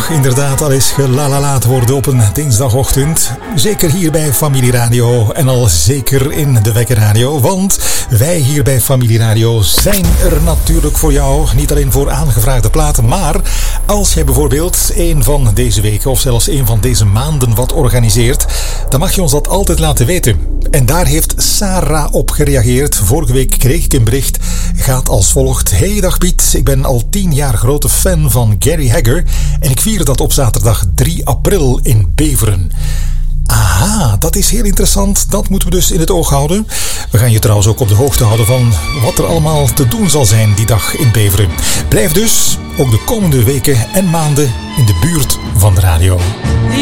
mag inderdaad al eens gelalalaat worden op een dinsdagochtend. Zeker hier bij Familie Radio en al zeker in de Wekker Radio. Want wij hier bij Familie Radio zijn er natuurlijk voor jou. Niet alleen voor aangevraagde platen, maar als jij bijvoorbeeld een van deze weken of zelfs een van deze maanden wat organiseert, dan mag je ons dat altijd laten weten. En daar heeft Sarah op gereageerd. Vorige week kreeg ik een bericht. Gaat als volgt. Hey, dag Piet. Ik ben al 10 jaar grote fan van Gary Hagger en ik vier dat op zaterdag 3 april in Beveren. Aha, dat is heel interessant. Dat moeten we dus in het oog houden. We gaan je trouwens ook op de hoogte houden van wat er allemaal te doen zal zijn die dag in Beveren. Blijf dus ook de komende weken en maanden in de buurt van de radio.